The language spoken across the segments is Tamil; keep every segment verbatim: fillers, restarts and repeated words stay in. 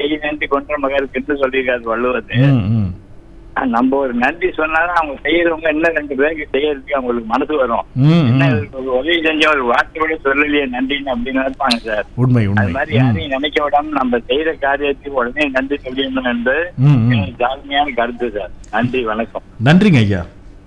செய் நன்றி கொன்ற மகருக்கு என்று சொல்லியிருக்காரு வள்ளுவர். ம், ம். நம்ம ஒரு நன்றி சொன்னாலும் அவங்க செய்யறவங்க இன்னும் ரெண்டு பேருக்கு செய்யறதுக்கு அவங்களுக்கு மனசு வரும். ம், என்ன ம். இவருக்கு ஒரு உதவி செஞ்ச ஒரு வார்த்தையோட சொல்லலையே நன்றின்னு அப்படின்னு நினைப்பாங்க சார். உண்மை அது உண்மை. மாதிரி ம், யாரையும் நினைக்க விடாம நம்ம செய்யற காரியத்துக்கு உடனே நன்றி சொல்லிடணும் என்று ம், ம். எனக்கு தாழ்மையான கருத்து சார். நன்றி, வணக்கம். நன்றிங்க ஐயா.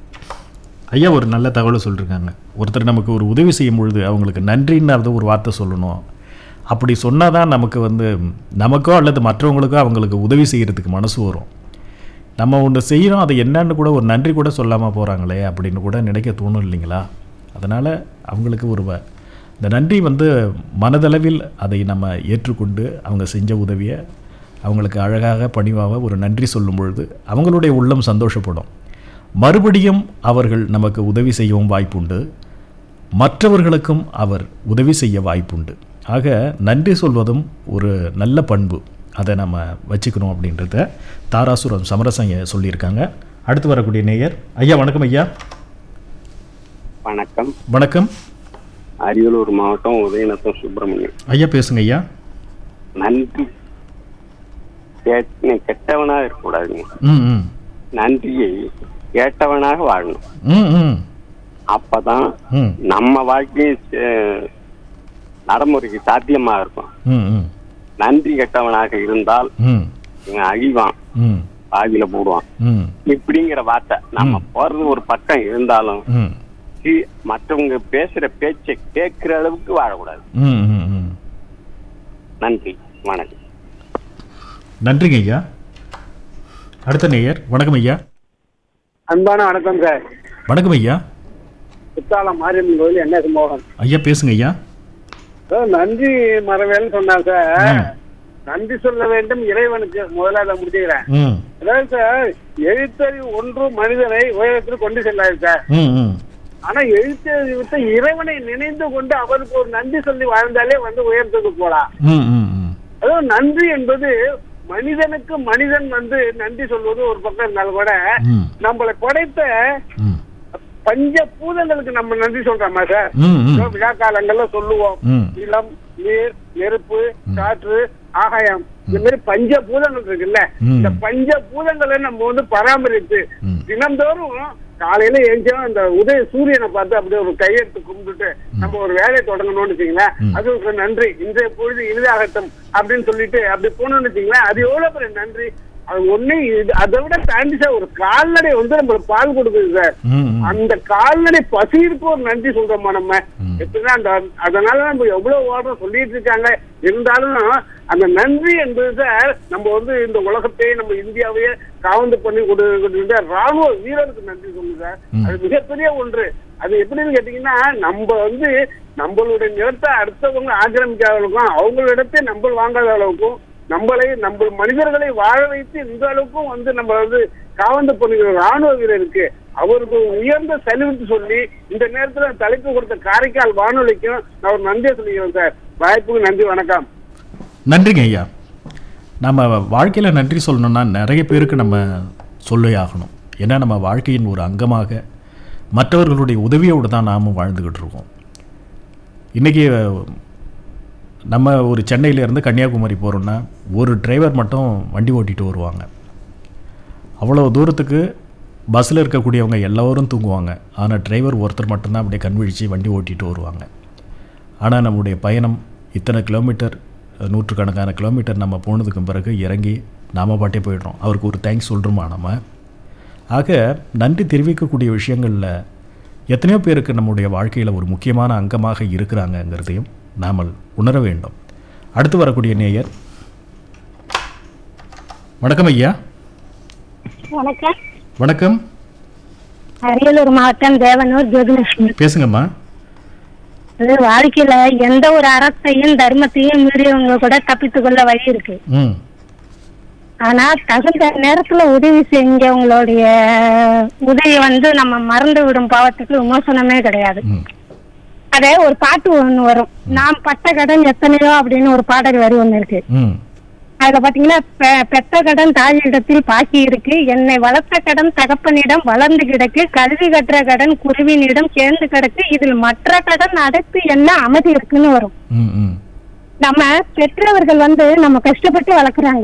ஐயா ஒரு நல்ல தகவலை சொல்லியிருக்காங்க. ஒருத்தர் நமக்கு ஒரு உதவி செய்யும் பொழுது அவங்களுக்கு நன்றின்னு ஒரு வார்த்தை சொல்லணும். அப்படி சொன்னால் தான் நமக்கு வந்து நமக்கோ அல்லது மற்றவங்களுக்கோ அவங்களுக்கு உதவி செய்கிறதுக்கு மனசு வரும். நம்ம ஒன்று செய்கிறோம், அது என்னன்னு கூட ஒரு நன்றி கூட சொல்லாமல் போகிறாங்களே அப்படின்னு கூட நினைக்க தோணும் இல்லைங்களா? அதனால் அவங்களுக்கு ஒரு வ- இந்த நன்றி வந்து மனதளவில் அதை நம்ம ஏற்றுக்கொண்டு அவங்க செஞ்ச உதவியை அவங்களுக்கு அழகாக பணிவாக ஒரு நன்றி சொல்லும் பொழுது அவங்களுடைய உள்ளம் சந்தோஷப்படும். மறுபடியும் அவர்கள் நமக்கு உதவி செய்யவும் வாய்ப்புண்டு, மற்றவர்களுக்கும் அவர் உதவி செய்ய வாய்ப்புண்டு. ஆக நன்றி சொல்வதும் ஒரு நல்ல பண்பு, அதை நம்ம வச்சுக்கணும் அப்படின்றத தாராசுரம் சமரசங்க சொல்லியிருக்காங்க. அடுத்து வரக்கூடிய நேயர். ஐயா வணக்கம். ஐயா வணக்கம். வணக்கம். அரியலூர் மாவட்டம் உதயநத்தம் சுப்பிரமணியம். ஐயா பேசுங்க ஐயா. நன்றி கெட்ட- கெட்டவனாக இருக்கக்கூடாதுங்க. ம் ம் நன்றியை கேட்டவனாக வாழணும். ம் ம் அப்பதான் ம் நம்ம வாழ்க்கையும் சே- நடைமுறைக்கு சாத்தியமா இருக்கும். ம் ம் நன்றி கெட்டவனாக இருந்தால் ம் இவன் அழிவான், ம் பாதியில போடுவான் ம் இப்படிங்கிற வார்த்தை நம்ம போறது ஒரு பக்கம் இருந்தாலும் ம் சி- மற்றவங்க பேசுற பேச்சை கேட்கிற அளவுக்கு வாழக்கூடாது. ம் ம் ம் நன்றி, வணக்கம். நன்றிங்க ஐயா. அடுத்த நேயர். வணக்கம் ஐயா. அன்பான வணக்கம் சார். வணக்கம் ஐயா. குத்தாலம் மாரியம்மன் கோயில் என்ன மோகன். ஐயா பேசுங்க ஐயா. சார், நன்றி மறவேன்னு சொன்னார் சார். ம். நன்றி சொல்ல வேண்டும் இறைவனுக்கு, முதல்ல அதை முடிச்சுக்கிறேன். ம் அதாவது சார், எழுத்தறிவு ஒன்று மனிதனை உயரத்தில் கொண்டு செல்லாது சார். ம் ம் ஆனா எழுத்தறிவித்த இறைவனை நினைந்து கொண்டு அவருக்கு ஒரு நன்றி சொல்லி வாழ்ந்தாலே வந்து உயரத்துக்கு போலாம். ம் ம் ம் அதாவது நன்றி என்பது மனிதனுக்கு மனிதன் வந்து நன்றி சொல்வது ஒரு பக்கம் இருந்தாலும் கூட ம் நம்மளை படைத்த ம் பஞ்ச பூதங்களுக்கு நம்ம நன்றி சொல்றோமா சார்? ம் ம் விழா காலங்கள்ல சொல்லுவோம், ம் நிலம், நீர், நெருப்பு, காற்று, ஆகாயம், இந்த மாதிரி பஞ்ச பூதங்கள் இருக்குல்ல. ம். இந்த பஞ்ச பூதங்களை நம்ம வந்து பராமரித்து ம். தினந்தோறும் காலையில எழுந்தோம் அந்த உதய சூரியனை பார்த்து அப்படியே ஒரு கையெடுத்து கும்பிட்டுட்டு நம்ம ஒரு வேலையை தொடங்கணும்னு வச்சுங்களேன், அது ஒரு நன்றி, இன்றைய பொழுது இனிதாகட்டும் அப்படின்னு சொல்லிட்டு அப்படி போனோம்னு வச்சுங்களேன், அது எவ்வளவு பெரிய நன்றி. அது ஒண்ணு இது- அதை விட தாண்டி சார் ஒரு கால்நடை வந்து நம்மளுக்கு பால் கொடுக்குது சார். ம் ம் அந்த கால்நடை பசியிருக்கு ஒரு நன்றி சொல்றோமா நம்ம. ம். எப்படின்னா அந்த அதனால நம்ம எவ்வளவு ஓடுறோம் சொல்லிட்டு இருக்காங்க, இருந்தாலும் அந்த நன்றி என்பது சார் நம்ம வந்து இந்த உலகத்தையே நம்ம இந்தியாவையே காவந்து பண்ணி கொடுக்கிற ராணுவ வீரருக்கு நன்றி சொல்லுங்க சார். ம். அது மிகப்பெரிய ஒன்று. அது எப்படின்னு கேட்டீங்கன்னா, நம்ம வந்து நம்மளுடைய நிலத்தை அடுத்தவங்க ஆக்கிரமிக்காத அளவுக்கும் அவங்களிடத்தை நம்ம வாங்காத அளவுக்கும் நம்மளை நம்ம மனிதர்களை வாழ வைத்து இந்த அளவுக்கும் வந்து நம்ம வந்து காவந்து பண்ணுகிற ராணுவ வீரருக்கு அவருக்கு உயர்ந்த சலுகை சொல்லி இந்த நேரத்துல தலைப்பு கொடுத்த காரைக்கால் வானொலிக்கும் நான் ஒரு நன்றியை சொல்லிக்கிறேன் சார். வாய்ப்புக்கு நன்றி, வணக்கம். நன்றிங்க ஐயா. நம்ம வாழ்க்கையில் நன்றி சொல்லணும்னா நிறைய பேருக்கு நம்ம சொல்லி ஆகணும். ஏன்னா நம்ம வாழ்க்கையின் ஒரு அங்கமாக மற்றவர்களுடைய உதவியோடு தான் நாமும் வாழ்ந்துக்கிட்டு இருக்கோம். இன்றைக்கி நம்ம ஒரு சென்னையிலேருந்து கன்னியாகுமரி போகிறோன்னா ஒரு டிரைவர் மட்டும் வண்டி ஓட்டிகிட்டு வருவாங்க. அவ்வளோ தூரத்துக்கு பஸ்ஸில் இருக்கக்கூடியவங்க எல்லோரும் தூங்குவாங்க. ஆனால் டிரைவர் ஒருத்தர் மட்டும்தான் அப்படியே கண் விழித்து வண்டி ஓட்டிகிட்டு வருவாங்க. ஆனால் நம்முடைய பயணம் இத்தனை கிலோமீட்டர், நூற்றுக்கணக்கான கிலோமீட்டர் நம்ம போனதுக்கு பிறகு இறங்கி நாம் பாட்டே போயிடுறோம். அவருக்கு ஒரு தேங்க்ஸ் சொல்கிறோமா நம்ம? ஆக நன்றி தெரிவிக்கக்கூடிய விஷயங்களில் எத்தனையோ பேருக்கு நம்முடைய வாழ்க்கையில் ஒரு முக்கியமான அங்கமாக இருக்கிறாங்கங்கிறதையும் நாம் உணர வேண்டும். அடுத்து வரக்கூடிய நேயர். வணக்கம் ஐயா. வணக்கம். வணக்கம். அரியலூர் மாவட்டம் தேவனூர் ஜோதிலட்சுமி பேசுங்கம்மா. அது வாழ்க்கையில எந்த ஒரு அறத்தையும் தர்மத்தையும் மீறியவங்க கூட தப்பித்து கொள்ள வழி இருக்கு. ம் ஆனா தகுந்த நேரத்துல உதவி செஞ்சவங்களுடைய உதவி வந்து நம்ம மறந்து விடும் பாவத்துக்கு விமோசனமே கிடையாது. ம் அதே ஒரு பாட்டு ஒண்ணு வரும், நாம் பட்ட கடன் எத்தனையோ அப்படின்னு ஒரு பாடல் வரி ஒண்ணு இருக்கு. ம் அதுல பாத்தீங்கன்னா, பெ- பெற்ற கடன் தாயிடத்தில் பாக்கி இருக்கு, என்னை வளர்த்த கடன் தகப்பனிடம் வளர்ந்து கிடக்கு, கல்வி கற்ற கடன் குருவினிடம் சேர்ந்து கிடக்கு, இதில் மற்ற கடன் அடைத்து என்ன அமைதி இருக்குன்னு வரும். ம் ம் நம்ம பெற்றவர்கள் வந்து நம்ம கஷ்டப்பட்டு வளர்க்குறாங்க.